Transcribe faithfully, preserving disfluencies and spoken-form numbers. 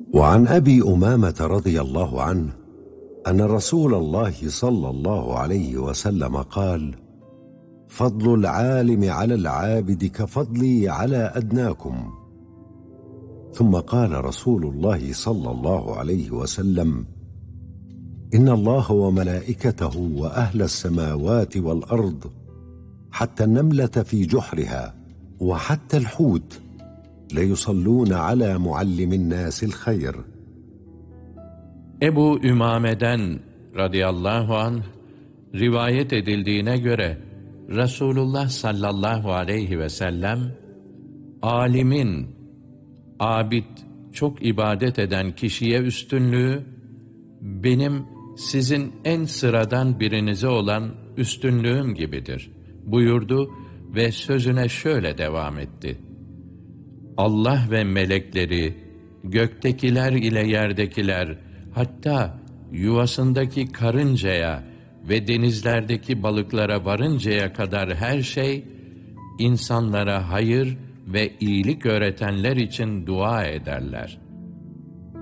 وعن أبي أمامة رضي الله عنه أن رسول الله صلى الله عليه وسلم قال: فضل العالم على العابد كفضلي على أدناكم. ثم قال رسول الله صلى الله عليه وسلم: إن الله وملائكته وأهل السماوات والأرض حتى النملة في جحرها وحتى الحوت ليصلون على معلم الناس الخير. Ebu Ümame'den radıyallahu anh rivayet edildiğine göre Resulullah sallallahu aleyhi ve sellem, alimin, abid, çok ibadet eden kişiye üstünlüğü, benim sizin en sıradan birinize olan üstünlüğüm gibidir buyurdu ve sözüne şöyle devam etti: Allah ve melekleri, göktekiler ile yerdekiler, hatta yuvasındaki karıncaya ve denizlerdeki balıklara varıncaya kadar her şey, insanlara hayır ve iyilik öğretenler için dua ederler.